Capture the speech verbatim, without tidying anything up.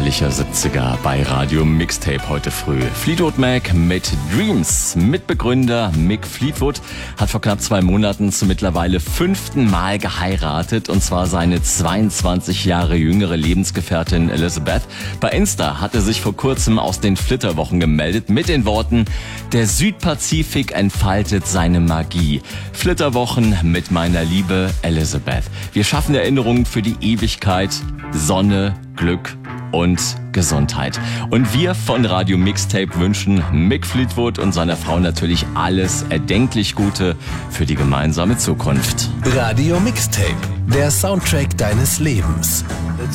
herrlicher siebziger bei Radio Mixtape heute früh. Fleetwood Mac mit Dreams. Mitbegründer Mick Fleetwood hat vor knapp zwei Monaten zum mittlerweile fünften Mal geheiratet, und zwar seine zweiundzwanzig Jahre jüngere Lebensgefährtin Elizabeth. Bei Insta hat er sich vor kurzem aus den Flitterwochen gemeldet mit den Worten: Der Südpazifik entfaltet seine Magie. Flitterwochen mit meiner Liebe Elizabeth. Wir schaffen Erinnerungen für die Ewigkeit, Sonne, Glück und Gesundheit. Und wir von Radio Mixtape wünschen Mick Fleetwood und seiner Frau natürlich alles erdenklich Gute für die gemeinsame Zukunft. Radio Mixtape, der Soundtrack deines Lebens.